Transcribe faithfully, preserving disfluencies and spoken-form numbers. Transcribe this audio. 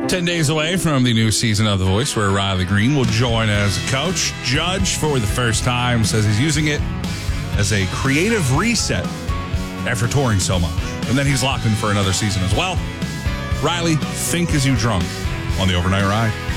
Ten days away from the new season of The Voice, where Riley Green will join as a coach. Judge, for the first time, says he's using it as a creative reset after touring so much. And then he's locked in for another season as well. Riley, think as you drunk on the Overnight Ride.